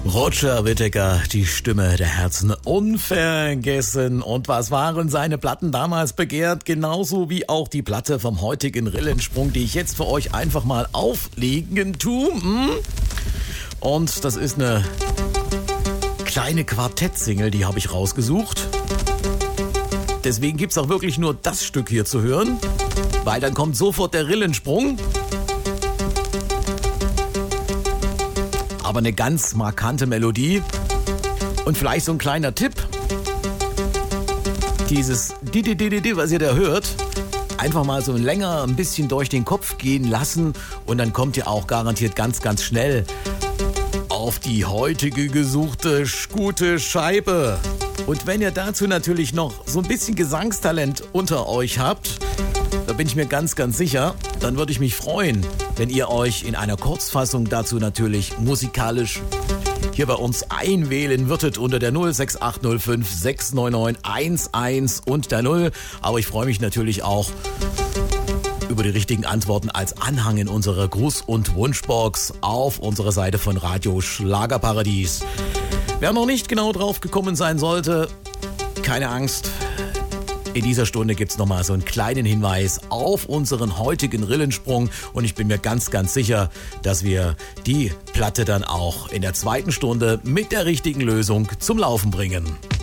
Roger Whittaker, die Stimme der Herzen, unvergessen. Und was waren seine Platten damals begehrt? Genauso wie auch die Platte vom heutigen Rillensprung, die ich jetzt für euch einfach mal auflegen tue. Und das ist eine kleine Quartett-Single, die habe ich rausgesucht. Deswegen gibt's auch wirklich nur das Stück hier zu hören, weil dann kommt sofort der Rillensprung. Aber eine ganz markante Melodie. Und vielleicht so ein kleiner Tipp. Dieses Di, was ihr da hört, einfach mal so länger ein bisschen durch den Kopf gehen lassen. Und dann kommt ihr auch garantiert ganz, ganz schnell auf die heutige gesuchte gute Scheibe. Und wenn ihr dazu natürlich noch so ein bisschen Gesangstalent unter euch habt, da bin ich mir ganz, ganz sicher, dann würde ich mich freuen, wenn ihr euch in einer Kurzfassung dazu natürlich musikalisch hier bei uns einwählen würdet unter der 06805 699 11 und der 0. Aber ich freue mich natürlich auch über die richtigen Antworten als Anhang in unserer Gruß- und Wunschbox auf unserer Seite von Radio Schlagerparadies. Wer noch nicht genau drauf gekommen sein sollte, keine Angst. In dieser Stunde gibt's nochmal so einen kleinen Hinweis auf unseren heutigen Rillensprung. Und ich bin mir ganz, ganz sicher, dass wir die Platte dann auch in der zweiten Stunde mit der richtigen Lösung zum Laufen bringen.